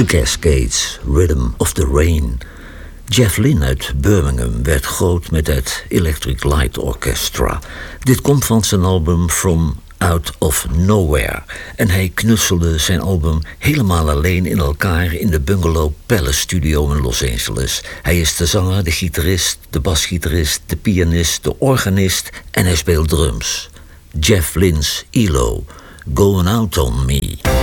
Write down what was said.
The Cascades, Rhythm of the Rain. Jeff Lynne uit Birmingham werd groot met het Electric Light Orchestra. Dit komt van zijn album From Out of Nowhere. En hij knutselde zijn album helemaal alleen in elkaar in de Bungalow Palace Studio in Los Angeles. Hij is de zanger, de gitarist, de basgitarist, de pianist, de organist en hij speelt drums. Jeff Lynne's ELO, Going Out on Me.